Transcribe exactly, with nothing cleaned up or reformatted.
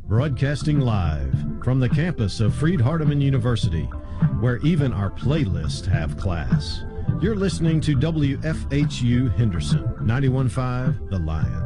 Broadcasting live from the campus of Freed-Hardeman University, where even our playlists have class. You're listening to W F H U Henderson, ninety-one point five The Lion.